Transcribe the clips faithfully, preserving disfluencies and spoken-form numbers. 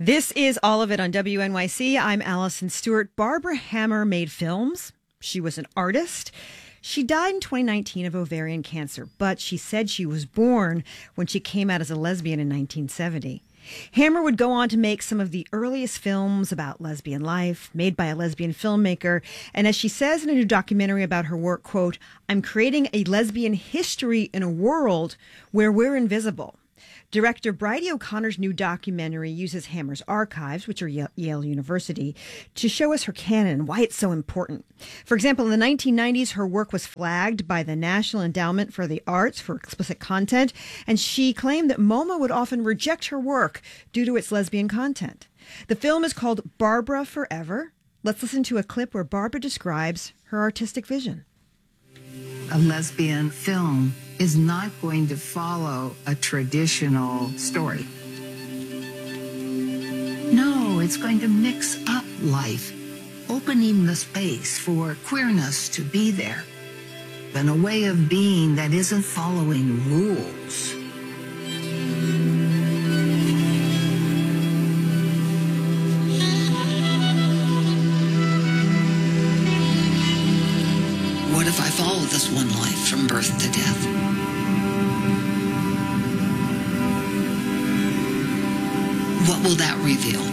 This is All of It on W N Y C. I'm Allison Stewart. Barbara Hammer made films. She was an artist. She died in twenty nineteen of ovarian cancer, but she said she was born when she came out as a lesbian in nineteen seventy. Hammer would go on to make some of the earliest films about lesbian life, made by a lesbian filmmaker. And as she says in a new documentary about her work, quote, "I'm creating a lesbian history in a world where we're invisible." Director Bridie O'Connor's new documentary uses Hammer's archives, which are Yale University, to show us her canon and why it's so important. For example, in the nineteen nineties, her work was flagged by the National Endowment for the Arts for explicit content, and she claimed that MoMA would often reject her work due to its lesbian content. The film is called Barbara Forever. Let's listen to a clip where Barbara describes her artistic vision. A lesbian film is not going to follow a traditional story. No, it's going to mix up life, opening the space for queerness to be there, and a way of being that isn't following rules. What if I follow this one life from birth to death? What will that reveal?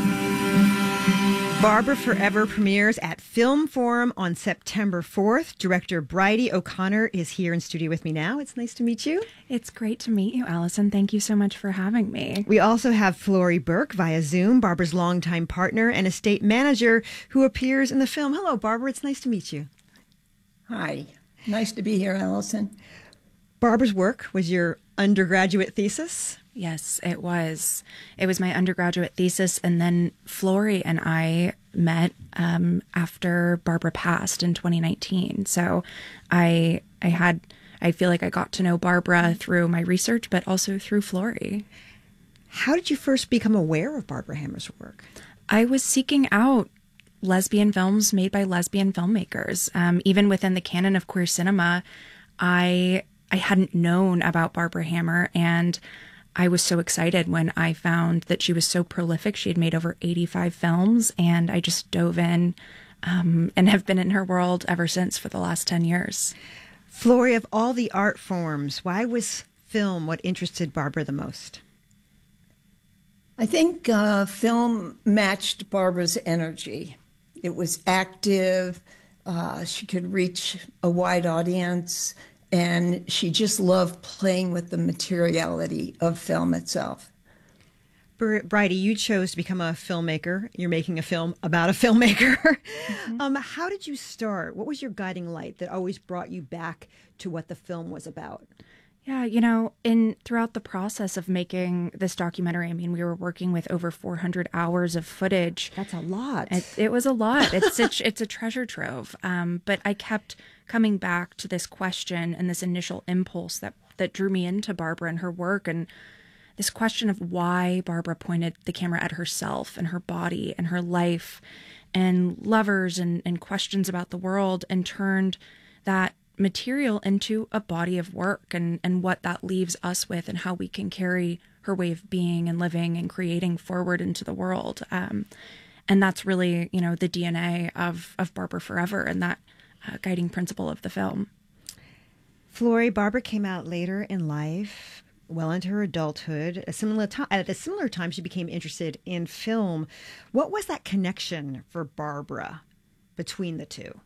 Barbara Forever premieres at Film Forum on September fourth. Director Bridie O'Connor is here in studio with me now. It's nice to meet you. It's great to meet you, Allison. Thank you so much for having me. We also have Flory Burke via Zoom, Barbara's longtime partner and estate manager who appears in the film. Hello, Barbara. It's nice to meet you. Hi. Nice to be here, Allison. Barbara's work was your undergraduate thesis? Yes, it was. It was my undergraduate thesis, and then Flory and I met um, after Barbara passed in twenty nineteen. So I I had I feel like I got to know Barbara through my research, but also through Flory. How did you first become aware of Barbara Hammer's work? I was seeking out lesbian films made by lesbian filmmakers. Um, even within the canon of queer cinema, I I hadn't known about Barbara Hammer, and I was so excited when I found that she was so prolific. She had made over eighty-five films, and I just dove in um, and have been in her world ever since for the last ten years. Flory, of all the art forms, why was film what interested Barbara the most? I think uh, film matched Barbara's energy. It was active, uh, she could reach a wide audience, and she just loved playing with the materiality of film itself. Bridie, you chose to become a filmmaker. You're making a film about a filmmaker. Mm-hmm. um, how did you start? What was your guiding light that always brought you back to what the film was about? Yeah, you know, in throughout the process of making this documentary, I mean, we were working with over four hundred hours of footage. That's a lot. It, it was a lot. It's such, it's a treasure trove. Um, but I kept coming back to this question and this initial impulse that that drew me into Barbara and her work, and this question of why Barbara pointed the camera at herself and her body and her life and lovers and, and questions about the world, and turned that material into a body of work, and, and what that leaves us with, and how we can carry her way of being and living and creating forward into the world. Um, and that's really, you know, the D N A of, of Barbara Forever, and that uh, guiding principle of the film. Flory, Barbara came out later in life, well into her adulthood. A similar time, at a similar time, she became interested in film. What was that connection for Barbara between the two?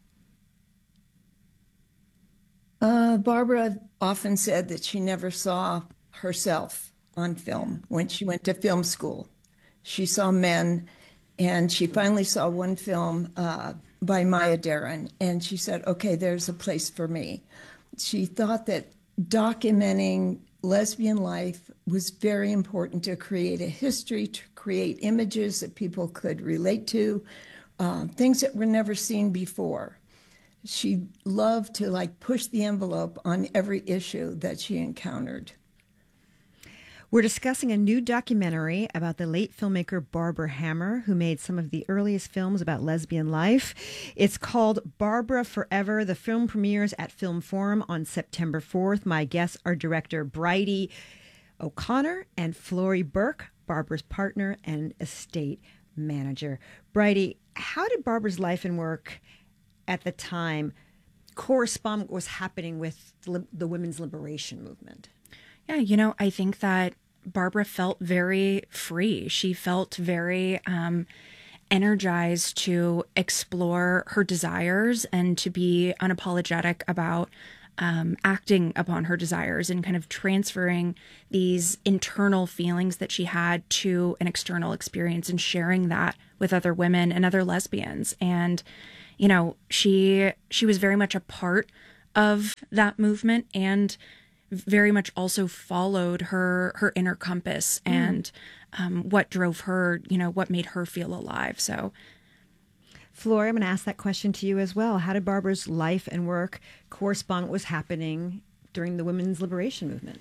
Uh, Barbara often said that she never saw herself on film when she went to film school. She saw men, and she finally saw one film uh, by Maya Deren, and she said, okay, there's a place for me. She thought that documenting lesbian life was very important to create a history, to create images that people could relate to, uh, things that were never seen before. She loved to like push the envelope on every issue that she encountered. We're discussing a new documentary about the late filmmaker Barbara Hammer, who made some of the earliest films about lesbian life. It's called Barbara Forever. The film premieres at Film Forum on September fourth. My guests are director Bridie O'Connor and Flory Burke. Barbara's partner and estate manager. Bridie, how did Barbara's life and work at the time correspond with what was happening with the, the women's liberation movement? Yeah, you know, I think that Barbara felt very free. She felt very um, energized to explore her desires and to be unapologetic about um, acting upon her desires and kind of transferring these internal feelings that she had to an external experience and sharing that with other women and other lesbians. And, you know, she she was very much a part of that movement and very much also followed her her inner compass and um, what drove her, you know, what made her feel alive. So, Flory, I'm going to ask that question to you as well. How did Barbara's life and work correspond with what was happening during the women's liberation movement?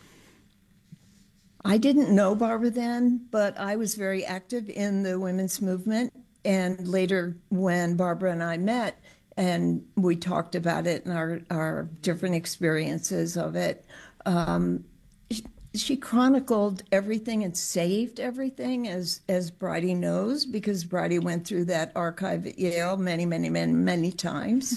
I didn't know Barbara then, but I was very active in the women's movement. And later, when Barbara and I met and we talked about it and our, our different experiences of it, um, she, she chronicled everything and saved everything, as as Bridie knows, because Bridie went through that archive at Yale many, many, many, many times.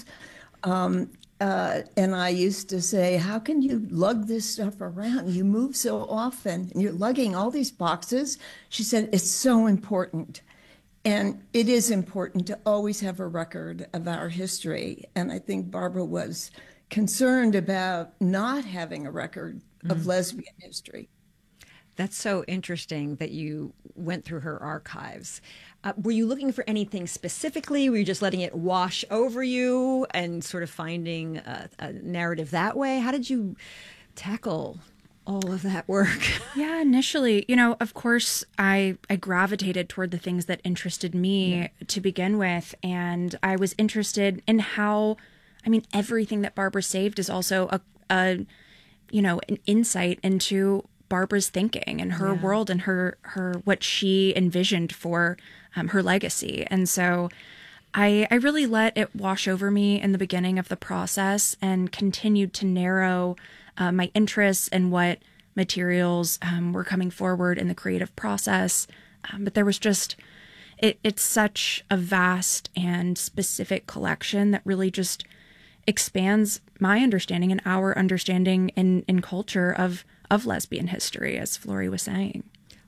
Um, uh, and I used to say, how can you lug this stuff around? You move so often and you're lugging all these boxes. She said, it's so important. And it is important to always have a record of our history. And I think Barbara was concerned about not having a record of mm. lesbian history. That's so interesting that you went through her archives. Uh, were you looking for anything specifically? Were you just letting it wash over you and sort of finding a, a narrative that way? How did you tackle all of that work? Yeah, initially, you know, of course, I, I gravitated toward the things that interested me yeah. to begin with. And I was interested in how, I mean, everything that Barbara saved is also a, a you know, an insight into Barbara's thinking and her yeah. world and her, her, what she envisioned for um, her legacy. And so I, I really let it wash over me in the beginning of the process and continued to narrow Uh, my interests and what materials um, were coming forward in the creative process. Um, but there was just, it, it's such a vast and specific collection that really just expands my understanding and our understanding in, in culture of, of lesbian history, as Flory was saying.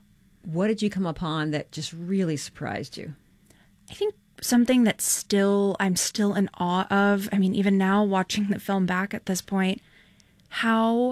What did you come upon that just really surprised you? I think something that still, I'm still in awe of, I mean, even now watching the film back at this point, how,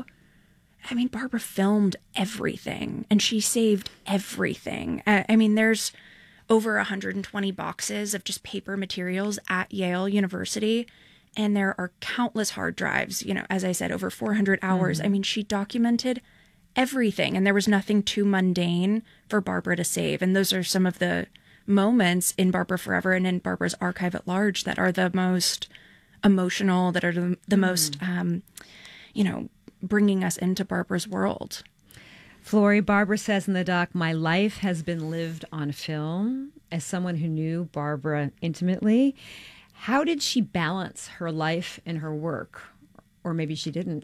I mean, Barbara filmed everything and she saved everything. I, I mean, there's over one hundred twenty boxes of just paper materials at Yale University. And there are countless hard drives, you know, as I said, over four hundred hours. Mm-hmm. I mean, she documented everything and there was nothing too mundane for Barbara to save. And those are some of the moments in Barbara Forever and in Barbara's archive at large that are the most emotional, that are the, the mm. most, um, you know, bringing us into Barbara's world. Flory, Barbara says in the doc, my life has been lived on film. As someone who knew Barbara intimately, how did she balance her life and her work? Or maybe she didn't.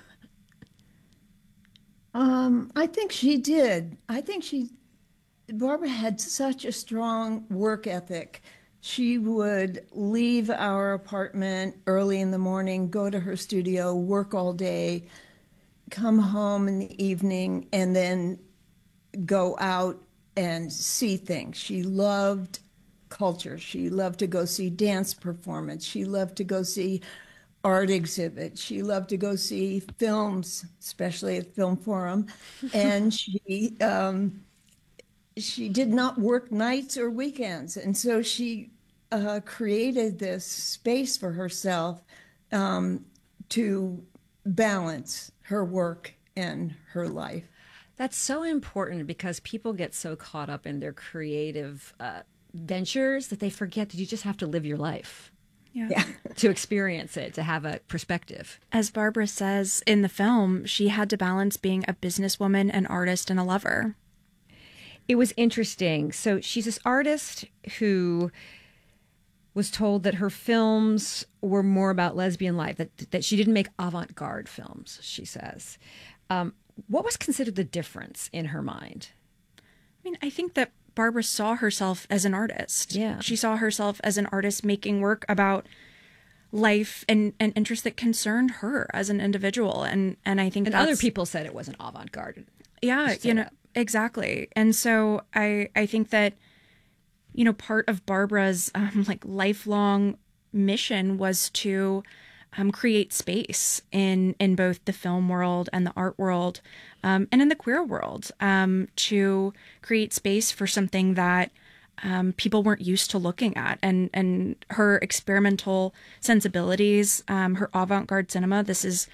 um, I think she did. I think she, Barbara had such a strong work ethic. She would leave our apartment early in the morning, go to her studio, work all day, come home in the evening, and then go out and see things. She loved culture. She loved to go see dance performance. She loved to go see art exhibits. She loved to go see films, especially at Film Forum. And she um, she did not work nights or weekends. And so she uh, created this space for herself um, to balance her work and her life. That's so important because people get so caught up in their creative uh, ventures that they forget that you just have to live your life. Yeah. Yeah. To experience it, to have a perspective. As Barbara says in the film, she had to balance being a businesswoman, an artist, and a lover. It was interesting. So she's this artist who was told that her films were more about lesbian life, that that she didn't make avant-garde films, she says. Um, what was considered the difference in her mind? mean, I think that Barbara saw herself as an artist. Yeah. She saw herself as an artist making work about life and, and interests that concerned her as an individual. And, and I think And that's, other people said it wasn't avant-garde. yeah, you know, exactly. And so I, I think that, you know, part of Barbara's um, like lifelong mission was to um, create space in, in both the film world and the art world, um, and in the queer world, um, to create space for something that um, people weren't used to looking at. And, and her experimental sensibilities, um, her avant-garde cinema, this is